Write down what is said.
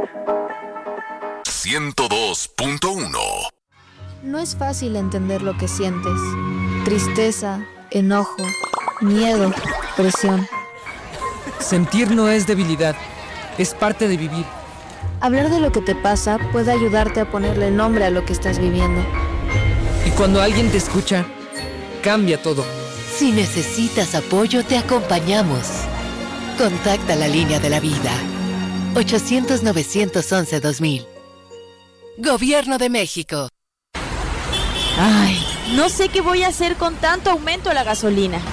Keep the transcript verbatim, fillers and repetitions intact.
ciento dos punto uno. No es fácil entender lo que sientes. Tristeza, enojo, miedo, presión. Sentir no es debilidad, es parte de vivir. Hablar de lo que te pasa puede ayudarte a ponerle nombre a lo que estás viviendo. Y cuando alguien te escucha, cambia todo. Si necesitas apoyo, te acompañamos. Contacta la línea de la vida. ochocientos, novecientos once, dos mil. Gobierno de México. Ay, no sé qué voy a hacer con tanto aumento a la gasolina.